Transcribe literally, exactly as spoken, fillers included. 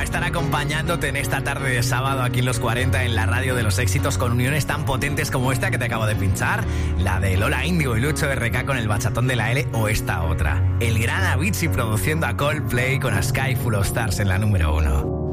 estar acompañándote en esta tarde de sábado aquí en Los cuarenta, en la radio de los éxitos, con uniones tan potentes como esta que te acabo de pinchar, la de Lola Índigo y Lucho R K con el bachatón de la L, o esta otra, el gran Avicii produciendo a Coldplay con A Sky Full of Stars en la número uno.